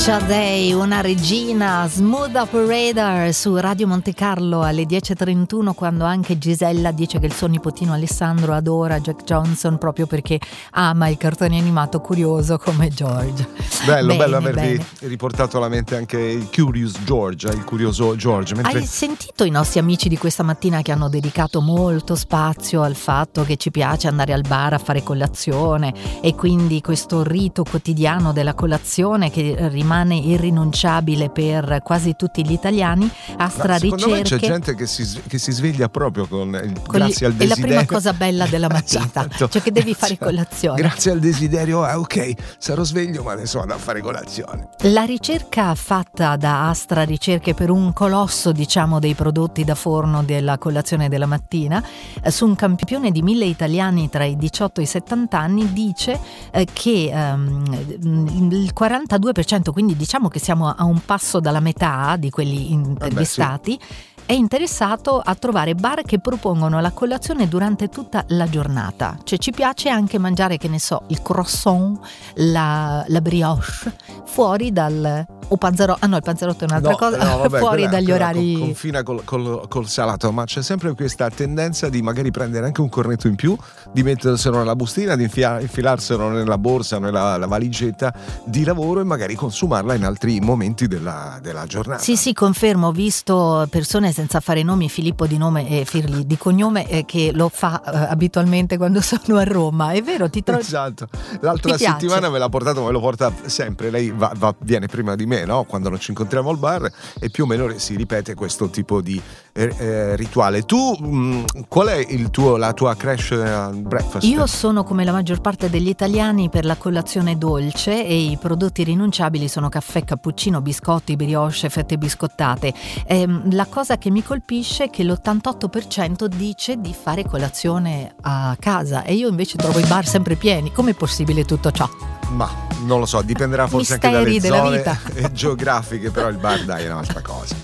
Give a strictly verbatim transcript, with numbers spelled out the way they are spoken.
Sade, una regina, Smooth Operator su Radio Monte Carlo alle dieci e trentuno, quando anche Gisella dice che il suo nipotino Alessandro adora Jack Johnson proprio perché ama il cartone animato curioso come George. Bello, bene, bello avervi bene. riportato alla mente anche il Curious George, il curioso George. Mentre... Hai sentito i nostri amici di questa mattina che hanno dedicato molto spazio al fatto che ci piace andare al bar a fare colazione, e quindi questo rito quotidiano della colazione che rimane irrinunciabile per quasi tutti gli italiani. Astra Ma secondo Ricerche, me c'è gente che si, che si sveglia proprio con il, con grazie gli, al desiderio. è la prima cosa bella della mattina, esatto. Cioè che devi fare Cioè, colazione. Grazie al desiderio, ah, ok, sarò sveglio ma adesso vado a fare colazione. La ricerca fatta da Astra Ricerche per un colosso, diciamo, dei prodotti da forno della colazione della mattina, eh, su un campione di mille italiani tra i diciotto e i settanta anni, dice eh, che ehm, il quarantadue per cento, quindi diciamo che siamo a un passo dalla metà di quelli intervistati, eh beh, sì. È interessato a trovare bar che propongono la colazione durante tutta la giornata. Cioè ci piace anche mangiare, che ne so, il croissant, la, la brioche, fuori dal... o panzerotto, ah no, il panzerotto è un'altra No, cosa, no, vabbè, fuori quella, dagli quella orari... con- confina col, col, col salato, ma c'è sempre questa tendenza di magari prendere anche un cornetto in più, di metterselo nella bustina, di infia- infilarselo nella borsa, nella la valigetta di lavoro e magari consumarla in altri momenti della, della giornata. Sì, sì, confermo, ho visto persone, senza fare nomi, Filippo di nome e Firli di cognome, eh, che lo fa eh, abitualmente quando sono a Roma. È vero, ti trovi... Esatto. L'altra Ti piace? settimana me l'ha portato, me lo porta sempre. Lei va, va, viene prima di me, no? Quando non ci incontriamo al bar, e più o meno si ripete questo tipo di eh, eh, rituale. Tu, mh, qual è il tuo, la tua crash breakfast? Io sono, come la maggior parte degli italiani, per la colazione dolce, e i prodotti rinunciabili sono caffè, cappuccino, biscotti, brioche, fette biscottate. Ehm, la cosa che mi colpisce è che l'ottantotto per cento dice di fare colazione a casa, e io invece trovo i bar sempre pieni. Com'è possibile tutto ciò? Ma non lo so, dipenderà forse Misteri anche dalle della zone vita. geografiche, però il bar dai è un'altra cosa.